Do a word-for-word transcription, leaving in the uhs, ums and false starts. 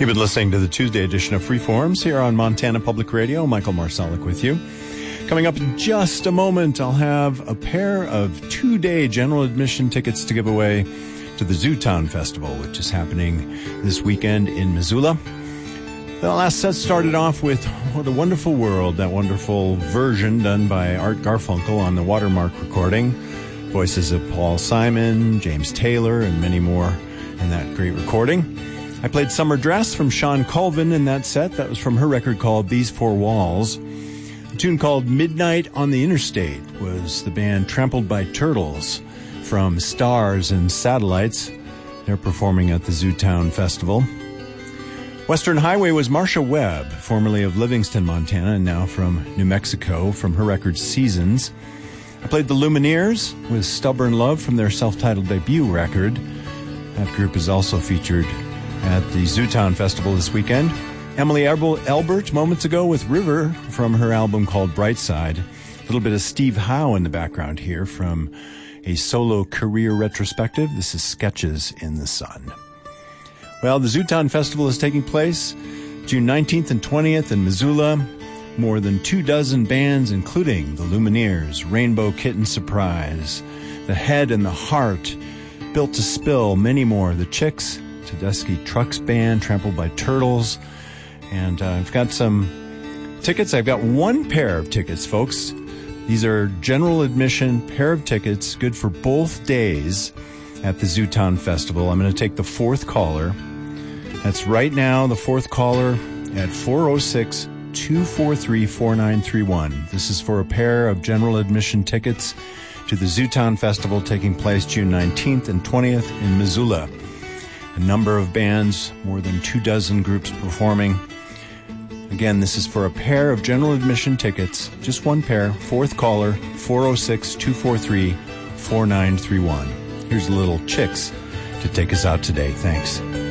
You've been listening to the Tuesday edition of Freeforms here on Montana Public Radio. Michael Marcelic with you. Coming up in just a moment, I'll have a pair of two-day general admission tickets to give away to the Zootown Festival, which is happening this weekend in Missoula. The last set started off with What a Wonderful World, that wonderful version done by Art Garfunkel on the Watermark recording. Voices of Paul Simon, James Taylor, and many more in that great recording. I played Summer Dress from Sean Colvin in that set. That was from her record called These Four Walls. A tune called Midnight on the Interstate was the band Trampled by Turtles from Stars and Satellites. They're performing at the Zootown Festival. Western Highway was Marcia Webb, formerly of Livingston, Montana, and now from New Mexico, from her record Seasons. I played the Lumineers with Stubborn Love from their self-titled debut record. That group is also featured at the Zootown Festival this weekend. Emily Elbert moments ago with River from her album called Brightside. A little bit of Steve Howe in the background here from a solo career retrospective. This is Sketches in the Sun. Well, the Zootown Festival is taking place June nineteenth and twentieth in Missoula. More than two dozen bands, including the Lumineers, Rainbow Kitten Surprise, The Head and the Heart, Built to Spill, many more. The Chicks, Tedeschi Trucks Band, Trampled by Turtles. And uh, I've got some tickets. I've got one pair of tickets, folks. These are general admission pair of tickets, good for both days at the Zootown Festival. I'm going to take the fourth caller. That's right now, the fourth caller at four oh six, two four three, four nine three one. This is for a pair of general admission tickets to the Zootown Festival taking place June nineteenth and twentieth in Missoula. A number of bands, more than two dozen groups performing. Again, this is for a pair of general admission tickets, just one pair, fourth caller, four oh six, two four three, four nine three one. Here's a little Chicks to take us out today. Thanks.